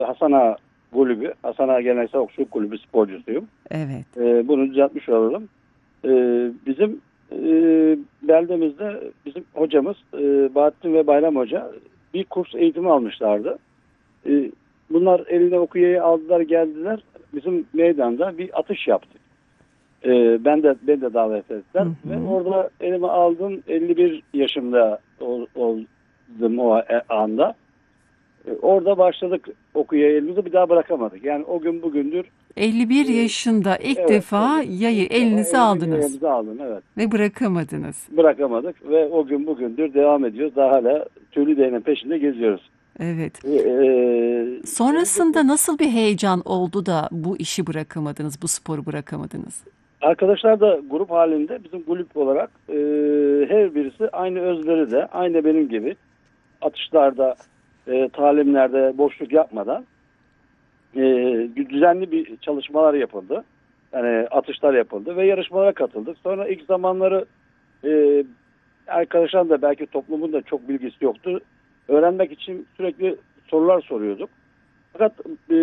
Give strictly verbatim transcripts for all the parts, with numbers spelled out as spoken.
Hasan Ağa Kulübü, Hasan Ağa Geleneksel Okçuluk Kulübü sporcusuyum. Evet. E, bunu düzeltmiş olalım. E, bizim e, beldemizde bizim hocamız e, Bahattin ve Bayram Hoca bir kurs eğitimi almışlardı. E, bunlar eline okuyayı aldılar geldiler. Bizim meydanda bir atış yaptık. E, ben de ben de davet Hı ettiler ve hı. orada elime aldım, elli bir yaşımda ol- oldum o e- anda. E, orada başladık okuya elimizi bir daha bırakamadık. Yani o gün bugündür elli bir e, yaşında ilk evet defa tabii yayı ilk defa elinize elimi aldınız elimize aldım, evet. ve bırakamadınız. Bırakamadık ve o gün bugündür devam ediyoruz. Daha hala tüylü değneğin peşinde geziyoruz. Evet. E, e, senin de Sonrasında nasıl bir heyecan oldu da bu işi bırakamadınız, bu sporu bırakamadınız? arkadaşlar da grup halinde bizim kulüp olarak e, her birisi aynı özveri de aynı benim gibi atışlarda, e, talimlerde boşluk yapmadan e, düzenli bir çalışmalar yapıldı. Yani atışlar yapıldı ve yarışmalara katıldık. Sonra ilk zamanları e, arkadaşlar da belki toplumun da çok bilgisi yoktu. Öğrenmek için sürekli sorular soruyorduk. Fakat e,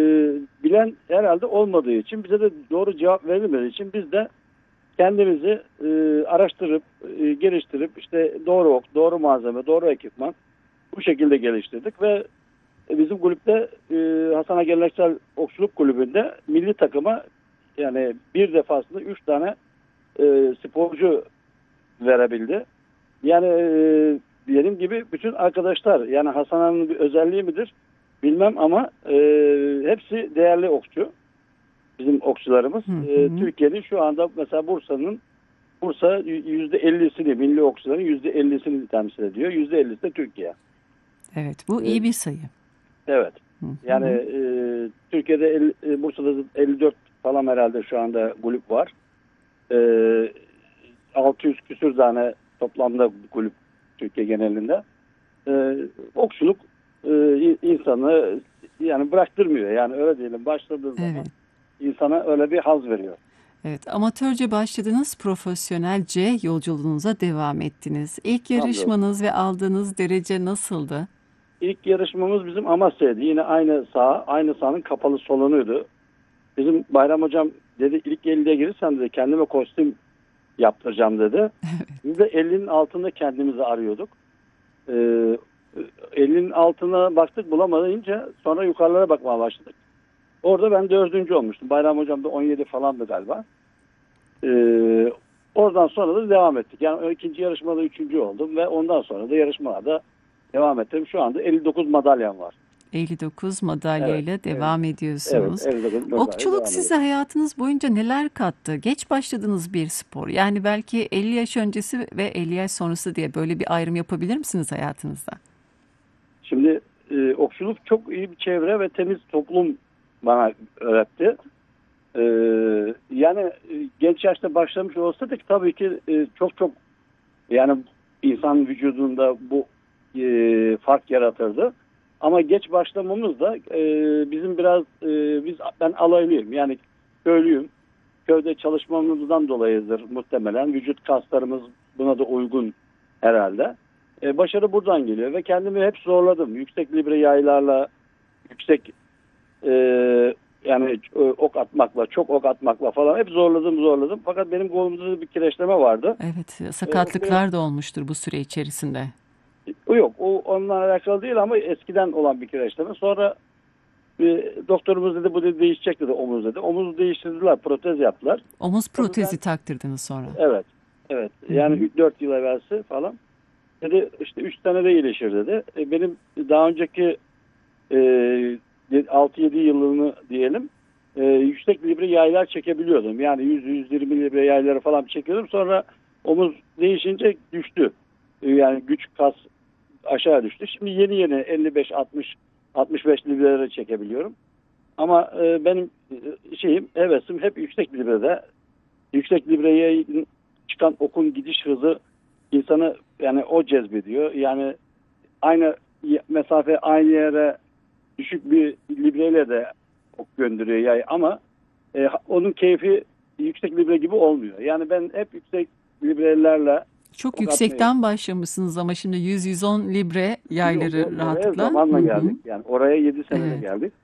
bilen herhalde olmadığı için, bize de doğru cevap verilmediği için biz de kendimizi e, araştırıp e, geliştirip işte doğru ok, doğru malzeme, doğru ekipman bu şekilde geliştirdik ve e, bizim kulüpte e, Hasan Ağa Geleneksel Okçuluk Kulübü'nde milli takıma yani bir defasında üç tane e, sporcu verebildi. Yani e, benim gibi bütün arkadaşlar, yani Hasan Ağa'nın bir özelliği midir bilmem ama e, hepsi değerli okçu. Bizim okçularımız. Hı E, hı. Türkiye'nin şu anda mesela Bursa'nın Bursa yüzde ellisini, milli okçuların yüzde ellisini temsil ediyor. Yüzde ellisi de Türkiye. Evet, bu E, iyi bir sayı. evet. Hı Yani hı. e, Türkiye'de elli, e, Bursa'da elli dört falan herhalde şu anda kulüp var. E, altı yüz küsür tane toplamda kulüp Türkiye genelinde. E, okçuluk e, insanı yani bıraktırmıyor. Yani öyle diyelim, başladığı zaman Evet. insana öyle bir haz veriyor. Evet, amatörce başladınız, profesyonelce yolculuğunuza devam ettiniz. İlk Hamdolsun. yarışmanız ve aldığınız derece nasıldı? İlk yarışmamız bizim Amasya'ydı. Yine aynı saha, aynı sahanın kapalı salonuydu. Bizim Bayram Hocam dedi ilk elliye girirsen dedi kendime kostüm yaptıracağım dedi. Biz de ellinin altında kendimizi arıyorduk. Ee, ellinin altına baktık, bulamayınca sonra yukarılara bakmaya başladık. Orada ben dördüncü olmuştum. Bayram Hocam da on yedi falandı galiba. Ee, oradan sonra da devam ettik. Yani ikinci yarışmada üçüncü oldum ve ondan sonra da yarışmalarda devam ettim. Şu anda elli dokuz madalyam var. elli dokuz Evet. madalyayla Evet. devam Evet. ediyorsunuz. elli dokuz madalya Okçuluk devam ediyor. size hayatınız boyunca neler kattı? Geç başladığınız bir spor. Yani belki elli yaş öncesi ve elli yaş sonrası diye böyle bir ayrım yapabilir misiniz hayatınızda? Şimdi e, okçuluk çok iyi bir çevre ve temiz toplum bana öğretti. E, yani e, genç yaşta başlamış olsaydık tabii ki e, çok çok yani insan vücudunda bu e, fark yaratırdı. Ama geç başlamamız da e, bizim biraz e, biz ben alaylıyım yani köylüyüm. Köyde çalışmamızdan dolayıdır muhtemelen. Vücut kaslarımız buna da uygun herhalde. E, başarı buradan geliyor ve kendimi hep zorladım. Yüksek libre yaylarla, yüksek e, yani e, ok atmakla, çok ok atmakla falan hep zorladım zorladım. Fakat benim kolumda bir kireçleme vardı. Evet, E, o kireç, sakatlıklar da olmuştur bu süre içerisinde. o yok, o onunla alakalı değil ama eskiden olan bir kireçleme. Sonra e, doktorumuz dedi bu dedi değişecek dedi, omuz dedi. Omuzu değiştirdiler, protez yaptılar. Omuz Tabii protezi ben taktırdınız sonra. evet, evet Hı hı. yani dört yıl evvelsi falan. Dedi işte üç senede iyileşir dedi. E, benim daha önceki e, altı yedi yılını diyelim e, yüksek libre yaylar çekebiliyordum. Yani yüz yüz yirmi libre yayları falan çekiyordum. Sonra omuz değişince düştü. E, yani güç kas aşağı düştü. Şimdi yeni yeni elli beş altmış altmış beş libreleri çekebiliyorum. Ama e, benim e, şeyim hevesim hep yüksek librede. Yüksek libreye çıkan okun gidiş hızı insanı yani o cezbediyor. Yani aynı mesafe aynı yere düşük bir libreyle de ok gönderiyor yay ama e, onun keyfi yüksek libre gibi olmuyor. Yani ben hep yüksek librelerle Çok Ok atmayı. yüksekten başlamışsınız ama şimdi yüz yüz on libre yayları Yok, oraya rahatlıkla. zamanla Hı hı. geldik. Yani oraya yedi senede Evet. geldik.